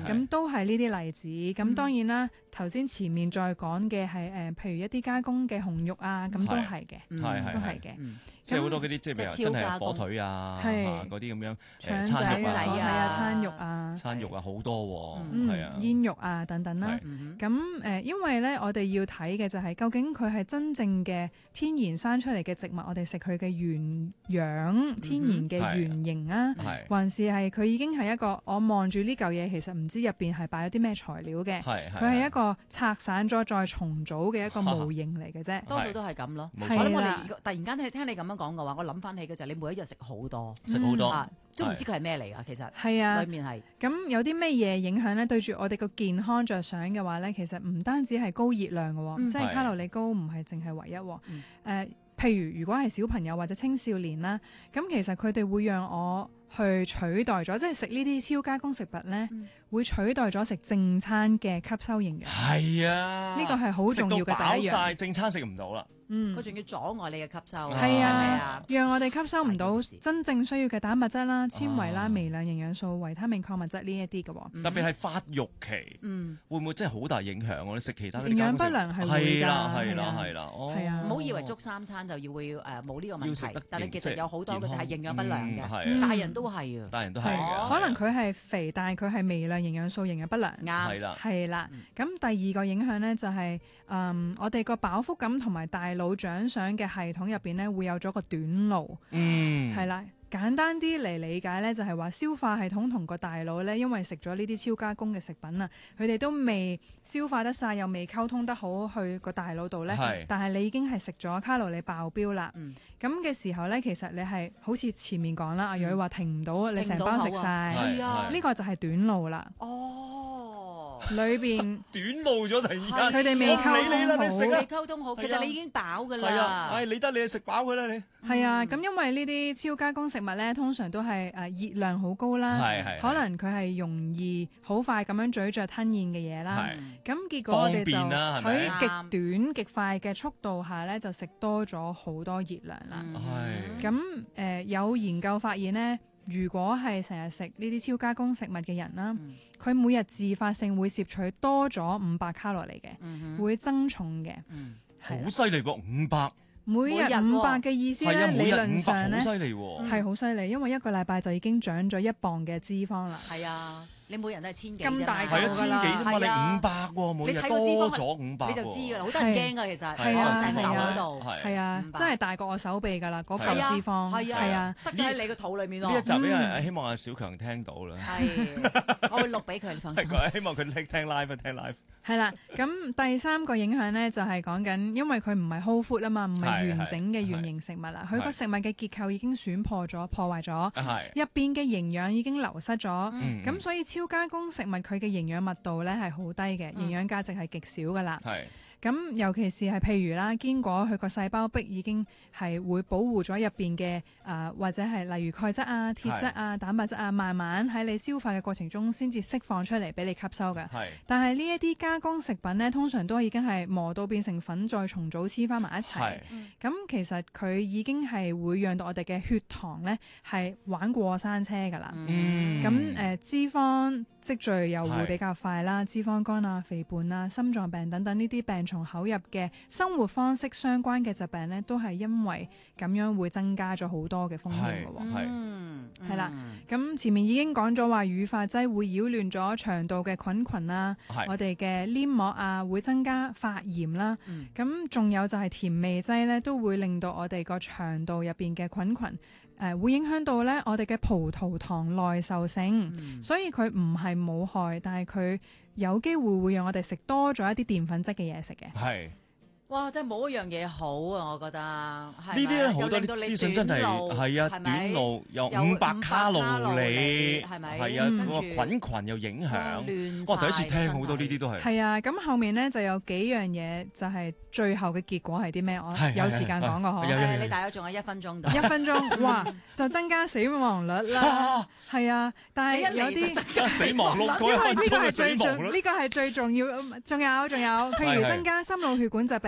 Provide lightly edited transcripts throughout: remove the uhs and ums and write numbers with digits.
咁都係呢啲例子。咁當然啦，頭先前面再講嘅係譬如一啲加工嘅紅肉啊，咁都係嘅，都係嘅。 即係好多嗰啲即係譬如真係火腿啊，嗰啲咁樣腸餐肉啊，餐肉啊， 餐肉啊好多喎，係啊， 煙肉啊等等啦。咁因為咧，我哋要睇嘅就係究竟佢係真正嘅天然生出嚟嘅植物，我哋食佢嘅原樣、天然嘅原型啊，還是係佢已經係一個我望住呢嚿嘢，其實唔知入邊係擺咗啲咩材料嘅，佢係一個拆散咗再重組嘅一個模型嚟嘅啫。 多數都係咁咯。我係哋突然間聽你咁樣講嘅話，我諗翻起嘅就係你每一日食好多，都唔知佢係咩嚟㗎。其實係啊， 裡面係咁有啲咩嘢影響咧？對住我哋個健康着想嘅話咧，其實唔單止係高熱量嘅，即係卡路里高唔係淨係唯一。譬如果係小朋友或者青少年啦，咁其實佢哋會讓我去取代咗，即係食呢啲超加工食物咧，會取代咗食正餐嘅吸收營養。 係啊， 呢個係好重要嘅第一樣。 食到飽晒，正餐食唔到啦。 佢仲要阻礙你嘅吸收。 係啊，讓我哋吸收唔到真正需要嘅蛋白質啦、纖維啦、微量營養素、維他命、礦物質呢一啲嘅。 特別係發育期，會唔會真係好大影響？我哋食其他營養不良係會㗎。 係啦， 唔好以為捉三餐就要會冇呢個問題，但係其實有好多嘅係營養不良嘅，大人都係啊， 大人都係嘅。 可能佢係肥，但係佢係微量營養素營養不良。 啱， 係啦。咁第二個影響咧就係我哋個飽腹感同埋大腦獎賞嘅系統入邊咧會有咗個短路。係啦。簡單啲嚟理解咧，就係話消化系統同個大腦咧，因為食咗呢啲超加工嘅食品啊，佢哋都未消化得晒，又未溝通得好去個大腦度咧。但係你已經係食咗卡路里爆標啦。咁嘅時候咧，其實你係好似前面講啦，阿蕊話停唔到，你成包食晒，呢個就係短路啦。裏邊短路咗，突然間佢哋未溝通好，其實你已經飽㗎啦。 係啊，理得你食飽佢啦，你係啊。咁因為呢啲超加工食物咧，通常都係熱量好高啦，可能佢係容易好快咁樣咀嚼吞咽嘅嘢啦。咁結果我哋就喺極短極快嘅速度下咧，就食多咗好多熱量啦。咁有研究發現呢，如果係成日食呢啲超加工食物嘅人啦，佢每日自發性會攝取多咗500卡路里嘅，會增重嘅。 好犀利喎，500。 每日500嘅意思咧，理論上咧好犀利喎， 係好犀利，因為一個禮拜就已經長咗1磅嘅脂肪啦。 係啊，你每人都係千幾咁大係1,000幾啫嘛，你500喎，每日多咗500， 你就知㗎啦，好得人驚㗎其實。 係啊， 成嚿喺度， 係啊，真係大過我手臂㗎啦，嗰嚿脂肪。係啊， 塞喺你個肚裏面咯。 呢一集希望阿小強聽到啦。 係，我會錄俾佢，你放心。 希望佢聽 live。 係啦，咁第三個影響咧就係講緊，因為佢唔係 whole food 啊嘛，唔係完整嘅原形食物啦，佢個食物嘅結構已經損破咗、破壞咗，入邊嘅營養已經流失咗，咁所以超加工食物佢嘅營養密度咧係好低嘅，營養價值係極少噶啦。咁尤其是係譬如啦，堅果佢個細胞壁已經係會保護咗入邊嘅或者係例如鈣質啊、鐵質啊、蛋白質啊，慢慢喺你消化嘅過程中先至釋放出嚟俾你吸收嘅。但係呢一啲加工食品呢，通常都已經係磨到變成粉，再重組黐翻埋一齊。咁其實佢已經係會讓到我哋嘅血糖呢係玩過山車㗎啦。咁脂肪積聚又會比較快啦，脂肪肝啊、肥胖啊、心臟病等等呢啲病從口入嘅生活方式相關嘅疾病呢，都係因為咁樣會增加咗好多嘅風險嘅。係啦，咁前面已經講咗話，乳化劑會擾亂咗腸道嘅菌群啦，我哋嘅黏膜啊會增加發炎啦。咁仲有就係甜味劑呢，都會令到我哋個腸道入邊嘅菌群會影響到呢我哋嘅葡萄糖耐受性。所以佢唔係冇害，但係佢有機會會讓我哋食多咗一啲澱粉質嘅嘢食嘅。 係， 哇！真係冇一樣嘢好啊，我覺得。呢啲咧好多啲資訊真係係啊，短路又500卡路里，係咪？係啊，個菌群又影響。哇！第一次聽好多呢啲都係。 係啊，咁後面咧就有幾樣嘢，就係最後嘅結果係啲咩？我有時間講過嗬。 你大約仲有1分鐘到。 1分鐘，哇！就增加死亡率啦。係啊，但係有啲增加死亡率嗰1分鐘嘅死亡率。 呢個係最重要。仲有，譬如增加心腦血管疾病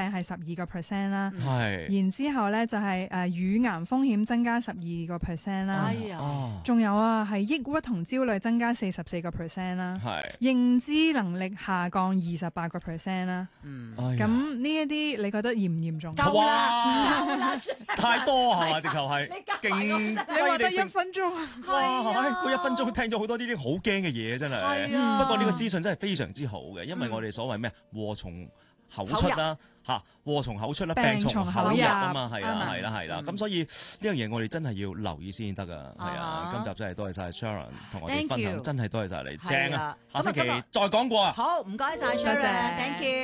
病係12%啦。 係。 然之後咧就係乳癌風險增加12%啦。 係啊。 仲有啊，係抑鬱同焦慮增加44%啦。 係。認知能力下降28%啦。咁呢一啲你覺得嚴唔嚴重？ 夠啦， 太多係嘛？直頭係勁， 你話得1分鐘？ 哇！嗰1分鐘聽咗好多呢啲好驚嘅嘢，真係。不過呢個資訊真係非常之好嘅，因為我哋所謂咩禍從口出啦，禍從口出啦，病從口入啊嘛，係啦。咁所以呢樣嘢我哋真係要留意先得㗎。係啊，今集真係多謝晒 Sharon 同我哋分享，真係多謝晒你，正啊！下星期再講過啊。 好，唔該晒 Sharon，Thank you。